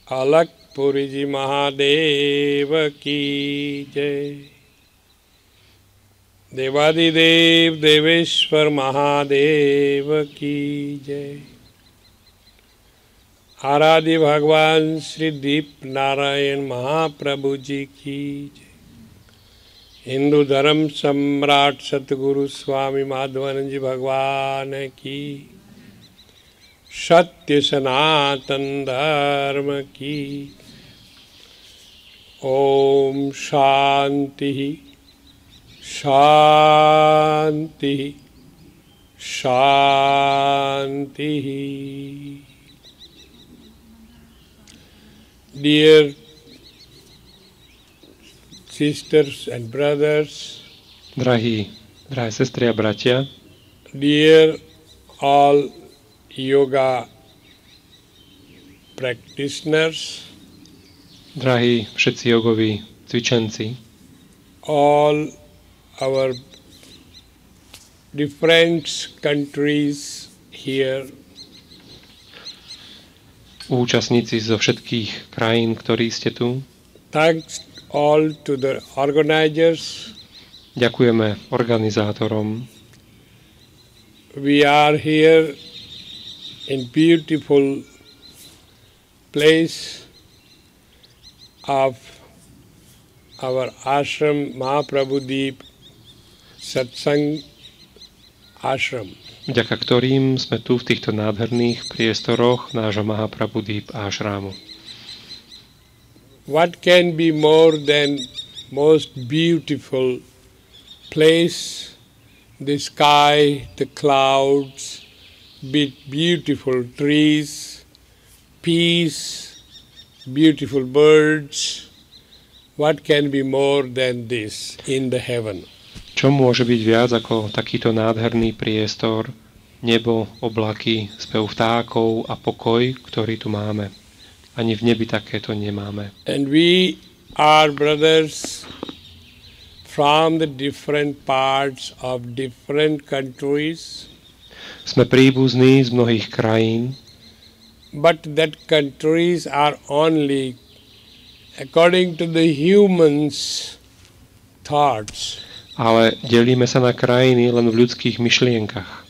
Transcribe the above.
अलकपुरी जी महादेव की जय। देवादिदेव देवेश्वर महादेव की जय। आराध्य भगवान श्री दीप नारायण महाप्रभु जी की जय। हिंदू धर्म सम्राट सतगुरु स्वामी माधवानंद जी भगवान की, सत्य सनातन धर्म की। ओम शांति शांति शांति। Dear sisters and brothers, Drahé sestry a bratia, dear all yoga practitioners, drahí všetci jogoví cvičenci, all our different countries here, účastníci zo všetkých krajín, ktorí ste tu. thanks all to the organizers. Ďakujeme organizátorom. We are here in beautiful place of our ashram, Mahaprabhu Deep Satsang Ashram. vďaka ktorým sme tu v týchto nádherných priestoroch nášho Mahaprabhu-díp ášrámu. What can be more than most beautiful place, the sky, the clouds, beautiful trees, peace, beautiful birds. What can be more than this in the heaven? Čo môže byť viac ako takýto nádherný priestor, nebo, oblaky, spev vtákov a pokoj, ktorý tu máme? Ani v nebi takéto nemáme. And we are brothers from the different parts of different countries, Sme príbuzní z mnohých krajín, but that countries are only according to the humans' thoughts. ale delíme sa na krajiny len v ľudských myšlienkach.